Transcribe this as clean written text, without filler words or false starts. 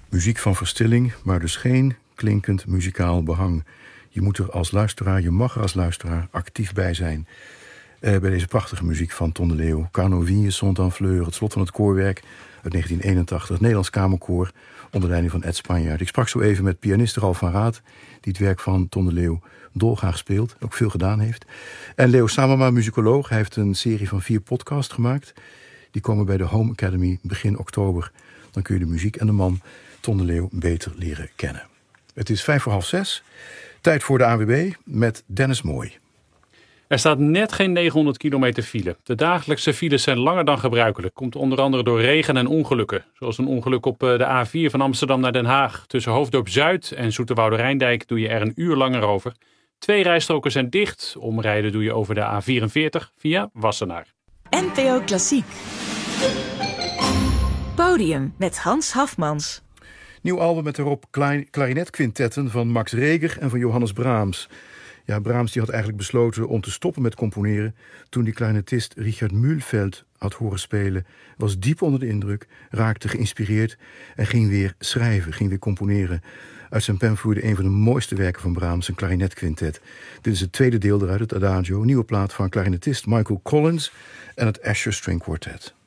Muziek van verstilling, maar dus geen klinkend muzikaal behang. Je moet er als luisteraar, je mag er als luisteraar actief bij zijn. Bij deze prachtige muziek van Ton de Leeuw. Carno Vigne, Sont en Fleur, het slot van het koorwerk uit 1981. Het Nederlands Kamerkoor onder leiding van Ed Spanjaard. Ik sprak zo even met pianist Ralf van Raat, die het werk van Ton de Leeuw dolgraag speelt, ook veel gedaan heeft. En Leo Samama, muzikoloog. Hij heeft een serie van 4 podcasts gemaakt. Die komen bij de Home Academy begin oktober. Dan kun je de muziek en de man Ton de Leeuw beter leren kennen. Het is 5:45. Tijd voor de ANWB met Dennis Mooi. Er staat net geen 900 kilometer file. De dagelijkse files zijn langer dan gebruikelijk. Komt onder andere door regen en ongelukken. Zoals een ongeluk op de A4 van Amsterdam naar Den Haag. Tussen Hoofddorp Zuid en Zoeterwoude-Rijndijk doe je er een uur langer over. 2 rijstroken zijn dicht. Omrijden doe je over de A44 via Wassenaar. NPO Klassiek. Podium met Hans Hafmans. Nieuw album met erop klarinetkvintetten van Max Reger en van Johannes Brahms. Ja, Brahms die had eigenlijk besloten om te stoppen met componeren toen die klarinettist Richard Mühlfeld had horen spelen, was diep onder de indruk, raakte geïnspireerd en ging weer schrijven, ging weer componeren. Uit zijn pen vloeide een van de mooiste werken van Brahms, een klarinetkvintet. Dit is het tweede deel eruit, het Adagio, nieuwe plaat van klarinettist Michael Collins en het Asher String Quartet.